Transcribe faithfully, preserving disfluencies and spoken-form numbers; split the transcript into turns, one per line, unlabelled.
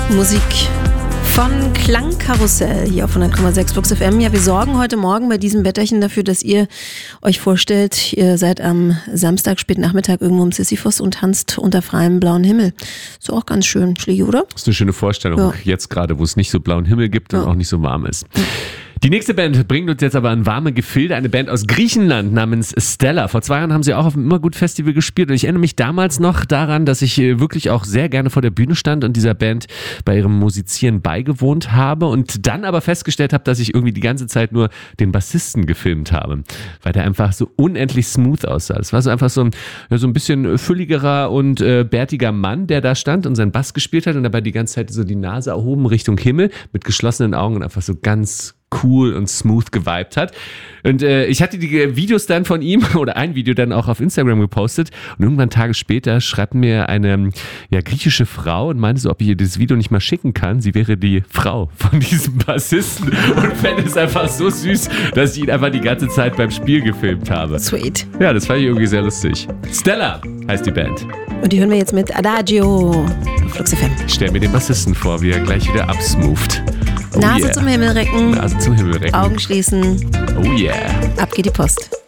Musik von Klangkarussell hier auf hundert Komma sechs Flux F M. Ja, wir sorgen heute Morgen bei diesem Wetterchen dafür, dass ihr euch vorstellt, ihr seid am Samstag späten Nachmittag irgendwo im Sisyphos und tanzt unter freiem blauen Himmel. Ist auch ganz schön, Schläge, oder?
Das ist eine schöne Vorstellung, ja. Jetzt gerade, wo es nicht so blauen Himmel gibt und ja. auch nicht so warm ist. Ja. Die nächste Band bringt uns jetzt aber an warme Gefilde, eine Band aus Griechenland namens Stella. Vor zwei Jahren haben sie auch auf dem Immergut-Festival gespielt und ich erinnere mich damals noch daran, dass ich wirklich auch sehr gerne vor der Bühne stand und dieser Band bei ihrem Musizieren beigewohnt habe und dann aber festgestellt habe, dass ich irgendwie die ganze Zeit nur den Bassisten gefilmt habe, weil der einfach so unendlich smooth aussah. Es war so einfach so ein, ja, so ein bisschen fülligerer und äh, bärtiger Mann, der da stand und seinen Bass gespielt hat und dabei die ganze Zeit so die Nase erhoben Richtung Himmel mit geschlossenen Augen und einfach so ganz cool und smooth geweibt hat. Und äh, ich hatte die Videos dann von ihm oder ein Video dann auch auf Instagram gepostet und irgendwann Tage später schreibt mir eine ja, griechische Frau und meinte so, ob ich ihr das Video nicht mal schicken kann. Sie wäre die Frau von diesem Bassisten und fände es einfach so süß, dass ich ihn einfach die ganze Zeit beim Spiel gefilmt habe.
Sweet.
Ja, das fand ich irgendwie sehr lustig. Stella heißt die Band.
Und die hören wir jetzt mit Adagio auf Flux F M.
Stell mir den Bassisten vor, wie er gleich wieder absmootht. Oh
Nase
yeah.
zum Himmel recken.
Nase zum Himmel recken.
Augen schließen.
Oh yeah.
Ab geht die Post.